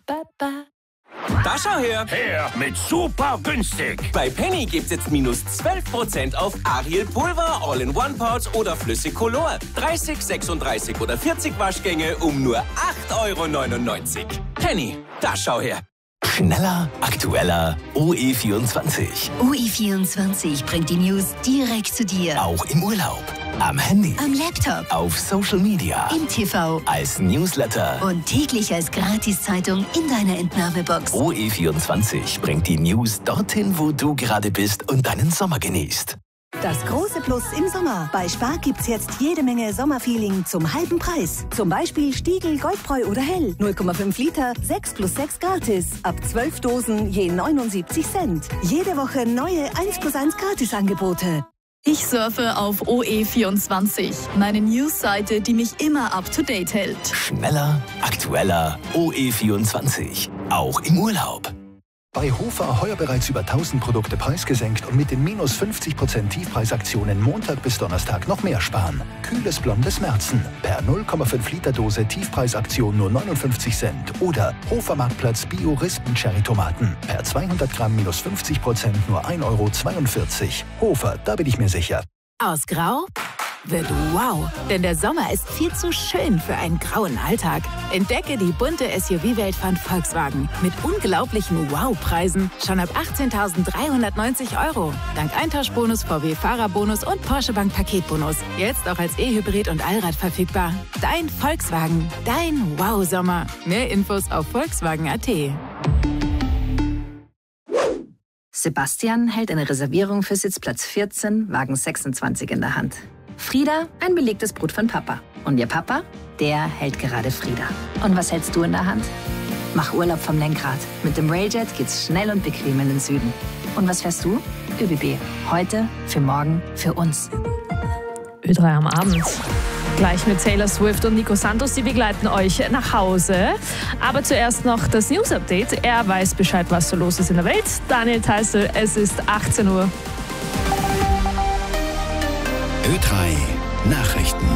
Da schau her! Her mit super günstig! Bei Penny gibt's jetzt minus 12% auf Ariel Pulver, All-in-One-Parts oder Flüssigcolor. 30, 36 oder 40 Waschgänge um nur 8,99 €. Penny, da schau her! Schneller, aktueller, OE24. OE24 bringt die News direkt zu dir. Auch im Urlaub, am Handy, am Laptop, auf Social Media, im TV, als Newsletter und täglich als Gratiszeitung in deiner Entnahmebox. OE24 bringt die News dorthin, wo du gerade bist und deinen Sommer genießt. Das große Plus im Sommer. Bei Spar gibt's jetzt jede Menge Sommerfeeling zum halben Preis. Zum Beispiel Stiegel, Goldbräu oder Hell. 0,5 Liter, 6 plus 6 gratis. Ab 12 Dosen je 79 Cent. Jede Woche neue 1 plus 1 Gratisangebote. Ich surfe auf OE24, meine News-Seite, die mich immer up-to-date hält. Schneller, aktueller, OE24. Auch im Urlaub. Bei Hofer heuer bereits über 1000 Produkte preisgesenkt und mit den minus 50% Tiefpreisaktionen Montag bis Donnerstag noch mehr sparen. Kühles blondes Märzen per 0,5 Liter Dose Tiefpreisaktion nur 59 Cent. Oder Hofer Marktplatz Bio Rispen Cherry Tomaten per 200 Gramm minus 50% nur 1,42 €. Hofer, da bin ich mir sicher. Aus Grau wird wow, denn der Sommer ist viel zu schön für einen grauen Alltag. Entdecke die bunte SUV-Welt von Volkswagen mit unglaublichen Wow-Preisen schon ab 18.390 €. Dank Eintauschbonus, VW-Fahrerbonus und Porsche Bank Paketbonus. Jetzt auch als E-Hybrid und Allrad verfügbar. Dein Volkswagen, dein Wow-Sommer. Mehr Infos auf Volkswagen.at. Sebastian hält eine Reservierung für Sitzplatz 14, Wagen 26 in der Hand. Frieda, ein belegtes Brot von Papa. Und ihr Papa, der hält gerade Frieda. Und was hältst du in der Hand? Mach Urlaub vom Lenkrad. Mit dem Railjet geht's schnell und bequem in den Süden. Und was fährst du? ÖBB. Heute, für morgen, für uns. Ö3 am Abend. Gleich mit Taylor Swift und Nico Santos, die begleiten euch nach Hause. Aber zuerst noch das News-Update. Er weiß Bescheid, was so los ist in der Welt. Daniel Theißl, es ist 18 Uhr. Ö3 Nachrichten.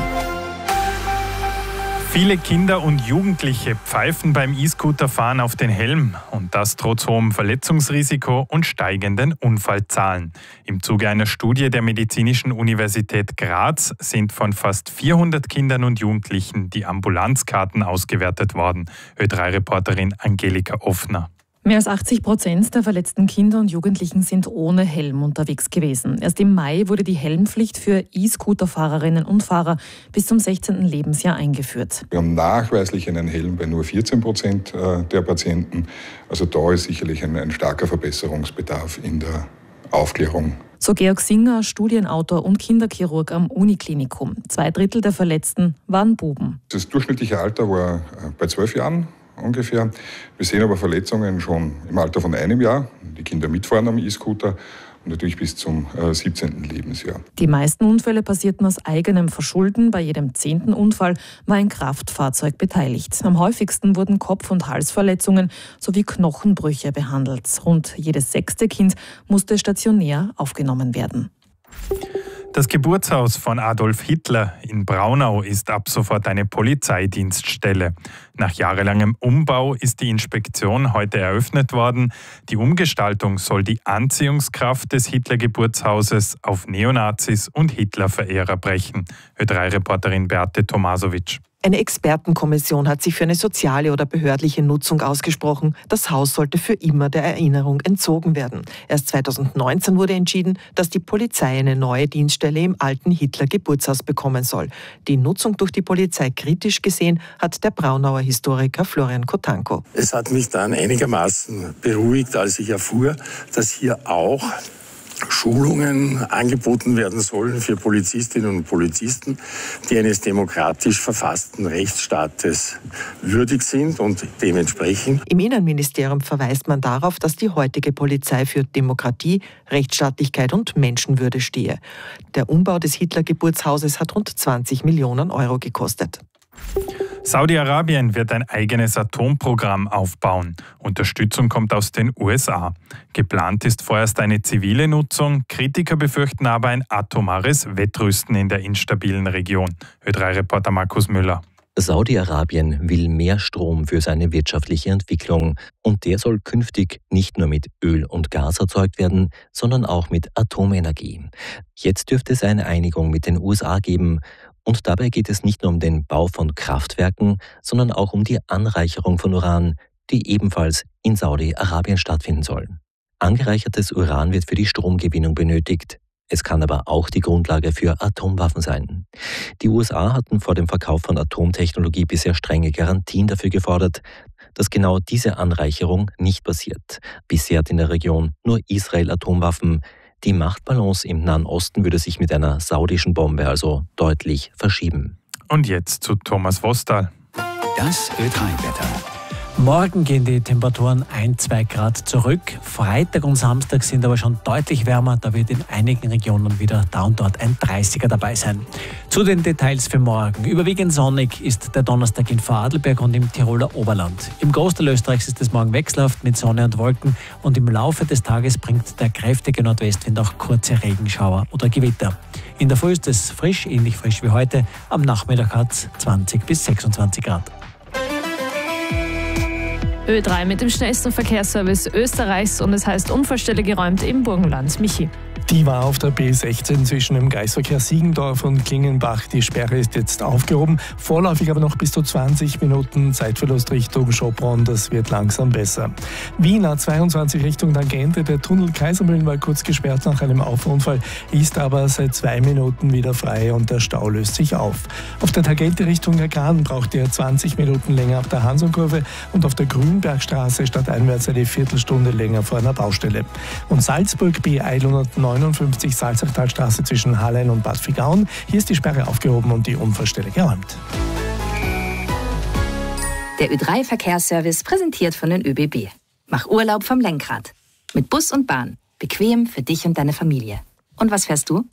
Viele Kinder und Jugendliche pfeifen beim E-Scooter-Fahren auf den Helm. Und das trotz hohem Verletzungsrisiko und steigenden Unfallzahlen. Im Zuge einer Studie der Medizinischen Universität Graz sind von fast 400 Kindern und Jugendlichen die Ambulanzkarten ausgewertet worden. Ö3-Reporterin Angelika Offner. Mehr als 80% der verletzten Kinder und Jugendlichen sind ohne Helm unterwegs gewesen. Erst im Mai wurde die Helmpflicht für E-Scooter-Fahrerinnen und Fahrer bis zum 16. Lebensjahr eingeführt. Wir haben nachweislich einen Helm bei nur 14% der Patienten. Also da ist sicherlich ein starker Verbesserungsbedarf in der Aufklärung. So Georg Singer, Studienautor und Kinderchirurg am Uniklinikum. 2/3 der Verletzten waren Buben. Das durchschnittliche Alter war bei 12 Jahren ungefähr. Wir sehen aber Verletzungen schon im Alter von 1 Jahr. Die Kinder mitfahren am E-Scooter und natürlich bis zum 17. Lebensjahr. Die meisten Unfälle passierten aus eigenem Verschulden. Bei jedem 10. Unfall war ein Kraftfahrzeug beteiligt. Am häufigsten wurden Kopf- und Halsverletzungen sowie Knochenbrüche behandelt. Rund jedes 6. Kind musste stationär aufgenommen werden. Das Geburtshaus von Adolf Hitler in Braunau ist ab sofort eine Polizeidienststelle. Nach jahrelangem Umbau ist die Inspektion heute eröffnet worden. Die Umgestaltung soll die Anziehungskraft des Hitler-Geburtshauses auf Neonazis und Hitlerverehrer brechen. Ö3-Reporterin Beate Tomasovic. Eine Expertenkommission hat sich für eine soziale oder behördliche Nutzung ausgesprochen. Das Haus sollte für immer der Erinnerung entzogen werden. Erst 2019 wurde entschieden, dass die Polizei eine neue Dienststelle im alten Hitler-Geburtshaus bekommen soll. Die Nutzung durch die Polizei kritisch gesehen hat der Braunauer Historiker Florian Kotanko. Es hat mich dann einigermaßen beruhigt, als ich erfuhr, dass hier auch Schulungen angeboten werden sollen für Polizistinnen und Polizisten, die eines demokratisch verfassten Rechtsstaates würdig sind und dementsprechend. Im Innenministerium verweist man darauf, dass die heutige Polizei für Demokratie, Rechtsstaatlichkeit und Menschenwürde stehe. Der Umbau des Hitler-Geburtshauses hat rund 20 Millionen Euro gekostet. Saudi-Arabien wird ein eigenes Atomprogramm aufbauen. Unterstützung kommt aus den USA. Geplant ist vorerst eine zivile Nutzung. Kritiker befürchten aber ein atomares Wettrüsten in der instabilen Region. Ö3-Reporter Markus Müller. Saudi-Arabien will mehr Strom für seine wirtschaftliche Entwicklung und der soll künftig nicht nur mit Öl und Gas erzeugt werden, sondern auch mit Atomenergie. Jetzt dürfte es eine Einigung mit den USA geben und dabei geht es nicht nur um den Bau von Kraftwerken, sondern auch um die Anreicherung von Uran, die ebenfalls in Saudi-Arabien stattfinden soll. Angereichertes Uran wird für die Stromgewinnung benötigt. Es kann aber auch die Grundlage für Atomwaffen sein. Die USA hatten vor dem Verkauf von Atomtechnologie bisher strenge Garantien dafür gefordert, dass genau diese Anreicherung nicht passiert. Bisher hat in der Region nur Israel Atomwaffen. Die Machtbalance im Nahen Osten würde sich mit einer saudischen Bombe also deutlich verschieben. Und jetzt zu Thomas Wostal. Das Ö3-Wetter. Morgen gehen die Temperaturen 1-2 Grad zurück. Freitag und Samstag sind aber schon deutlich wärmer. Da wird in einigen Regionen wieder da und dort ein 30er dabei sein. Zu den Details für morgen. Überwiegend sonnig ist der Donnerstag in Vorarlberg und im Tiroler Oberland. Im Großteil Österreichs ist es morgen wechselhaft mit Sonne und Wolken. Und im Laufe des Tages bringt der kräftige Nordwestwind auch kurze Regenschauer oder Gewitter. In der Früh ist es frisch, ähnlich frisch wie heute. Am Nachmittag hat es 20 bis 26 Grad. Ö3 mit dem schnellsten Verkehrsservice Österreichs und es heißt Unfallstelle geräumt im Burgenland. Michi. Die war auf der B16 zwischen dem Kreisverkehr Siegendorf und Klingenbach. Die Sperre ist jetzt aufgehoben. Vorläufig aber noch bis zu 20 Minuten Zeitverlust Richtung Schopron. Das wird langsam besser. Wien A22 Richtung Tangente. Der Tunnel Kaisermühlen war kurz gesperrt nach einem Auffahrunfall, ist aber seit 2 Minuten wieder frei und der Stau löst sich auf. Auf der Tangente Richtung Erkan braucht ihr 20 Minuten länger auf der Hansonkurve und auf der Grünbergstraße stadteinwärts eine Viertelstunde länger vor einer Baustelle. Und Salzburg B159 Salzachtalstraße zwischen Hallein und Bad Vigaun. Hier ist die Sperre aufgehoben und die Unfallstelle geräumt. Der Ö3-Verkehrsservice präsentiert von den ÖBB. Mach Urlaub vom Lenkrad. Mit Bus und Bahn. Bequem für dich und deine Familie. Und was fährst du?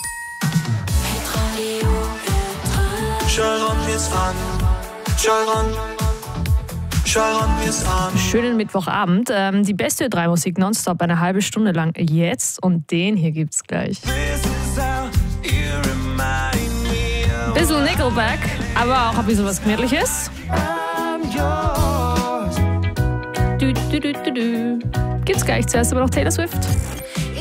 Schönen Mittwochabend. Die beste Ö3-Musik nonstop eine halbe Stunde lang jetzt und den hier gibt's gleich. Bisschen Nickelback, aber auch ein bisschen was Gemütliches. Gibt's gleich zuerst aber noch Taylor Swift.